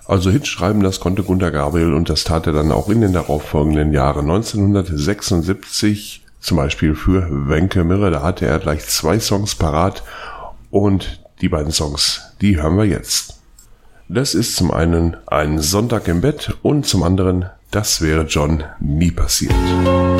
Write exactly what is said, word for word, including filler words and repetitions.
Also Hits schreiben, das konnte Gunter Gabriel und das tat er dann auch in den darauffolgenden Jahren. neunzehnhundertsechsundsiebzig zum Beispiel für Wenke Mirre, da hatte er gleich zwei Songs parat und die beiden Songs, die hören wir jetzt. Das ist zum einen Ein Sonntag im Bett und zum anderen Das wäre John nie passiert.